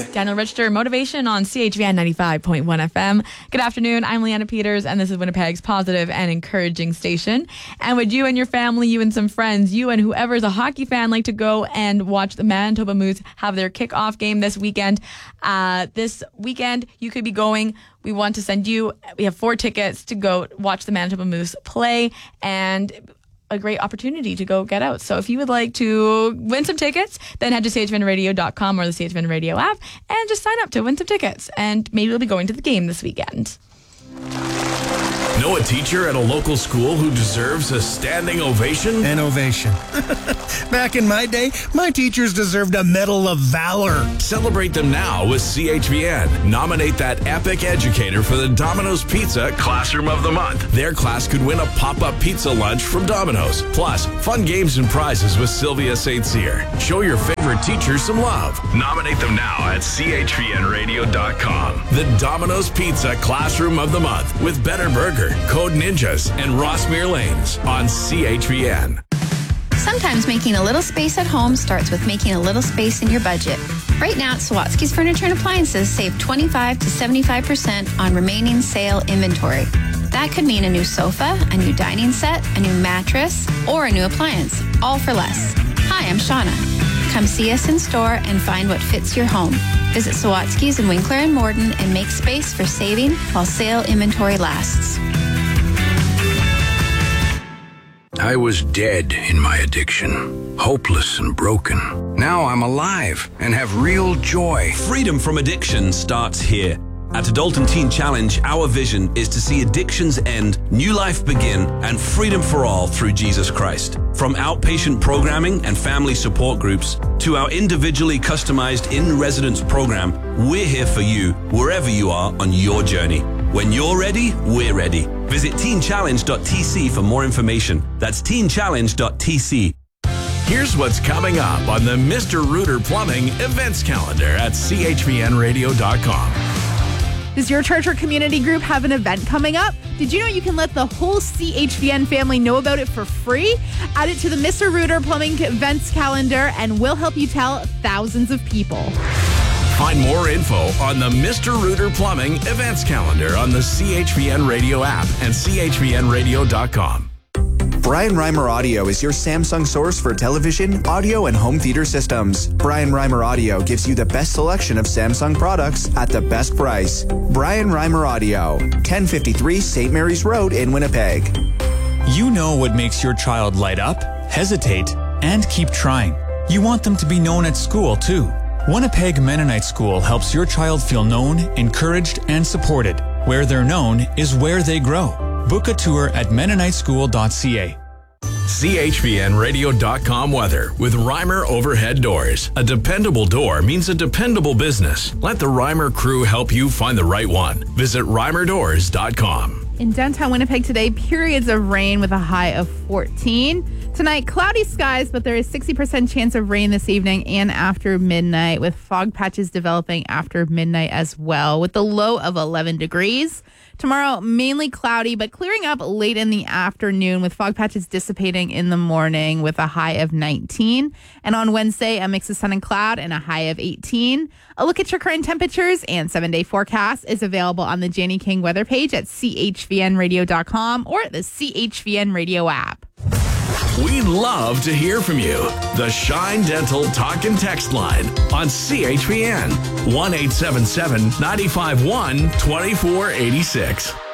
Daniel Richter, Motivation on CHVN 95.1 FM. Good afternoon. I'm Leanna Peters, and this is Winnipeg's positive and encouraging station. And would you and your family, you and some friends, you and whoever is a hockey fan like to go and watch the Manitoba Moose have their kickoff game this weekend? This weekend, you could be going. We want to send you, we have 4 tickets to go watch the Manitoba Moose play, and a great opportunity to go get out. So if you would like to win some tickets, then head to chvinradio.com or the CHVN Radio app and just sign up to win some tickets. And maybe we'll be going to the game this weekend. Know a teacher at a local school who deserves a standing ovation? An ovation. Back in my day, my teachers deserved a Medal of Valor. Celebrate them now with CHVN. Nominate that epic educator for the Domino's Pizza Classroom of the Month. Their class could win a pop-up pizza lunch from Domino's. Plus, fun games and prizes with Sylvia St. Cyr. Show your favorite teacher some love. Nominate them now at chvinradio.com. The Domino's Pizza Classroom of the Month with Better Burger, Code Ninjas, and Rossmere Lanes on CHVN. Sometimes making a little space at home starts with making a little space in your budget. Right now at Sawatsky's Furniture and Appliances, save 25 to 75% on remaining sale inventory. That could mean a new sofa, a new dining set, a new mattress, or a new appliance, all for less. Hi, I'm Shauna. Come see us in store and find what fits your home. Visit Sawatsky's in Winkler and Morden and make space for saving while sale inventory lasts. I was dead in my addiction, hopeless and broken. Now I'm alive and have real joy. Freedom from addiction starts here. At Adult and Teen Challenge, our vision is to see addictions end, new life begin, and freedom for all through Jesus Christ. From outpatient programming and family support groups to our individually customized in-residence program, we're here for you wherever you are on your journey. When you're ready, we're ready. Visit teenchallenge.tc for more information. That's teenchallenge.tc. Here's what's coming up on the Mr. Rooter Plumbing events calendar at chvinradio.com. Does your church or community group have an event coming up? Did you know you can let the whole CHVN family know about it for free? Add it to the Mr. Rooter Plumbing events calendar and we'll help you tell thousands of people. Find more info on the Mr. Rooter Plumbing events calendar on the CHVN Radio app and chvinradio.com. Brian Reimer Audio is your Samsung source for television, audio, and home theater systems. Brian Reimer Audio gives you the best selection of Samsung products at the best price. Brian Reimer Audio, 1053 St. Mary's Road in Winnipeg. You know what makes your child light up, hesitate, and keep trying. You want them to be known at school, too. Winnipeg Mennonite School helps your child feel known, encouraged, and supported. Where they're known is where they grow. Book a tour at mennoniteSchool.ca. CHVNradio.com weather with Reimer Overhead Doors. A dependable door means a dependable business. Let the Reimer crew help you find the right one. Visit ReimerDoors.com. In downtown Winnipeg today, periods of rain with a high of 14. Tonight, cloudy skies, but there is 60% chance of rain this evening and after midnight, with fog patches developing after midnight as well, with the low of 11 degrees. Tomorrow, mainly cloudy, but clearing up late in the afternoon, with fog patches dissipating in the morning with a high of 19. And on Wednesday, a mix of sun and cloud and a high of 18. A look at your current temperatures and 7-day forecast is available on the Janie King weather page at chvinradio.com or the CHVN Radio app. We'd love to hear from you. The Shine Dental Talk and Text line on CHVN 1-877-951-2486.